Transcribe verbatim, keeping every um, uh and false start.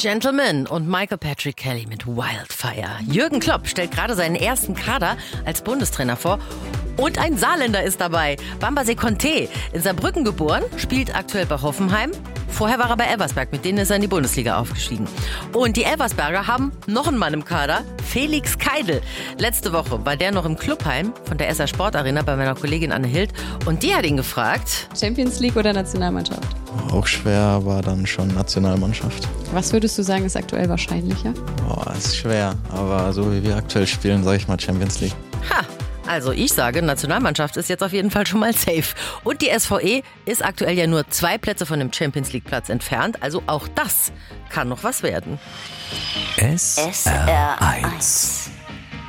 Gentlemen und Michael Patrick Kelly mit Wildfire. Jürgen Klopp stellt gerade seinen ersten Kader als Bundestrainer vor. Und ein Saarländer ist dabei. Bambasé Conté, in Saarbrücken geboren, spielt aktuell bei Hoffenheim. Vorher war er bei Elversberg, mit denen ist er in die Bundesliga aufgestiegen. Und die Elversberger haben noch einen Mann im Kader, Felix Keidel. Letzte Woche war der noch im Clubheim von der S R Sportarena bei meiner Kollegin Anne Hild. Und die hat ihn gefragt: Champions League oder Nationalmannschaft? Auch schwer, aber dann schon Nationalmannschaft. Was würdest du sagen, ist aktuell wahrscheinlicher? Boah, ist schwer, aber so wie wir aktuell spielen, sage ich mal Champions League. Ha! Also ich sage, Nationalmannschaft ist jetzt auf jeden Fall schon mal safe. Und die S V E ist aktuell ja nur zwei Plätze von dem Champions League Platz entfernt. Also auch das kann noch was werden. S R eins